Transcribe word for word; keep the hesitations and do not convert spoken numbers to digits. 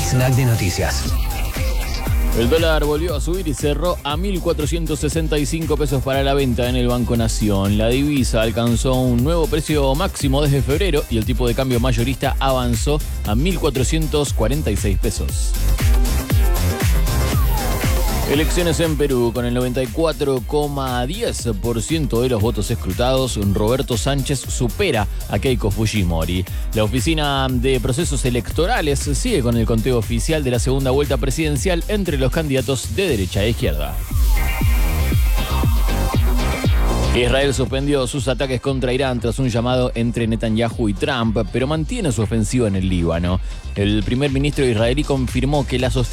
Snack de noticias. El dólar volvió a subir y cerró a mil cuatrocientos sesenta y cinco pesos para la venta en el Banco Nación. La divisa alcanzó un nuevo precio máximo desde febrero y el tipo de cambio mayorista avanzó a mil cuatrocientos cuarenta y seis pesos. Elecciones en Perú. Con el noventa y cuatro coma diez por ciento de los votos escrutados, Roberto Sánchez supera a Keiko Fujimori. La Oficina de Procesos Electorales sigue con el conteo oficial de la segunda vuelta presidencial entre los candidatos de derecha e izquierda. Israel suspendió sus ataques contra Irán tras un llamado entre Netanyahu y Trump, pero mantiene su ofensiva en el Líbano. El primer ministro israelí confirmó que las